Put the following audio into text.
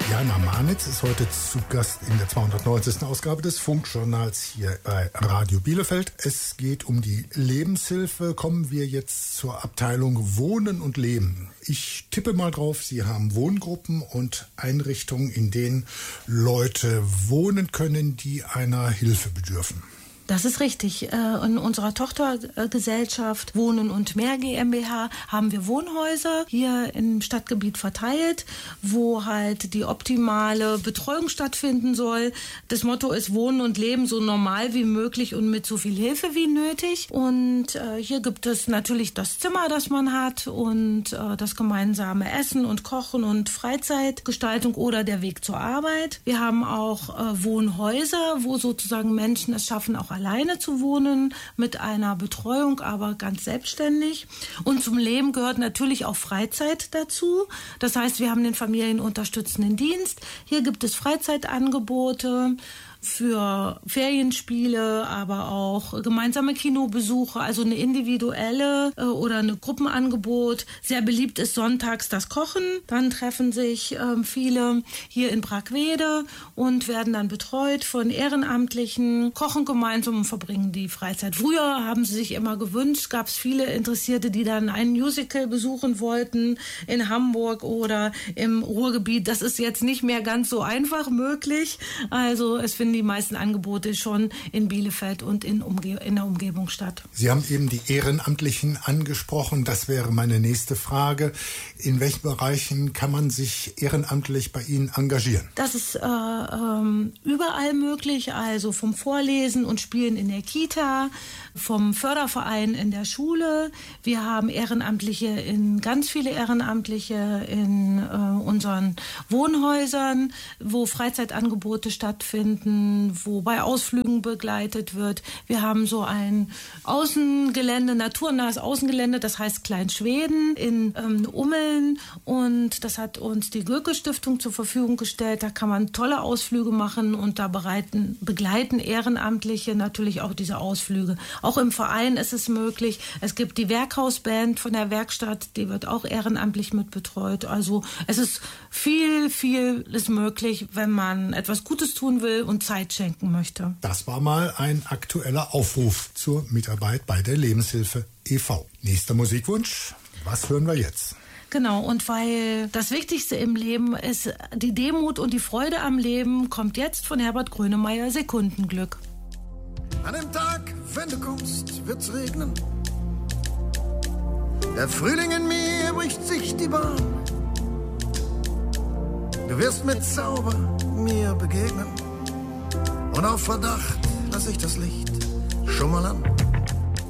Jana Manitz ist heute zu Gast in der 290. Ausgabe des Funkjournals hier bei Radio Bielefeld. Es geht um die Lebenshilfe. Kommen wir jetzt zur Abteilung Wohnen und Leben. Ich tippe mal drauf, Sie haben Wohngruppen und Einrichtungen, in denen Leute wohnen können, die einer Hilfe bedürfen. Das ist richtig. In unserer Tochtergesellschaft Wohnen und Mehr GmbH haben wir Wohnhäuser hier im Stadtgebiet verteilt, wo halt die optimale Betreuung stattfinden soll. Das Motto ist Wohnen und Leben so normal wie möglich und mit so viel Hilfe wie nötig. Und hier gibt es natürlich das Zimmer, das man hat und das gemeinsame Essen und Kochen und Freizeitgestaltung oder der Weg zur Arbeit. Wir haben auch Wohnhäuser, wo sozusagen Menschen es schaffen, auch alleine zu wohnen, mit einer Betreuung, aber ganz selbstständig. Und zum Leben gehört natürlich auch Freizeit dazu. Das heißt, wir haben den familienunterstützenden Dienst. Hier gibt es Freizeitangebote für Ferienspiele, aber auch gemeinsame Kinobesuche, also eine individuelle oder eine Gruppenangebot. Sehr beliebt ist sonntags das Kochen. Dann treffen sich viele hier in Brackwede und werden dann betreut von Ehrenamtlichen, kochen gemeinsam und verbringen die Freizeit. Früher haben sie sich immer gewünscht, gab es viele Interessierte, die dann ein Musical besuchen wollten in Hamburg oder im Ruhrgebiet. Das ist jetzt nicht mehr ganz so einfach möglich. Also es finden die meisten Angebote schon in Bielefeld und in der Umgebung statt. Sie haben eben die Ehrenamtlichen angesprochen. Das wäre meine nächste Frage. In welchen Bereichen kann man sich ehrenamtlich bei Ihnen engagieren? Das ist überall möglich, also vom Vorlesen und Spielen in der Kita, vom Förderverein in der Schule. Wir haben ganz viele Ehrenamtliche in unseren Wohnhäusern, wo Freizeitangebote stattfinden, wo bei Ausflügen begleitet wird. Wir haben so ein Außengelände, naturnahes Außengelände, das heißt Kleinschweden in Ummeln, und das hat uns die Goethe-Stiftung zur Verfügung gestellt. Da kann man tolle Ausflüge machen und da begleiten Ehrenamtliche natürlich auch diese Ausflüge. Auch im Verein ist es möglich. Es gibt die Werkhausband von der Werkstatt, die wird auch ehrenamtlich mit betreut. Also es ist vieles möglich, wenn man etwas Gutes tun will und Zeit schenken möchte. Das war mal ein aktueller Aufruf zur Mitarbeit bei der Lebenshilfe e.V. Nächster Musikwunsch. Was hören wir jetzt? Genau, und weil das Wichtigste im Leben ist die Demut und die Freude am Leben, kommt jetzt von Herbert Grönemeyer Sekundenglück. An dem Tag, wenn du kommst, wird's regnen. Der Frühling in mir bricht sich die Bahn. Du wirst mit Zauber mir begegnen. Und auf Verdacht lass ich das Licht schon mal an.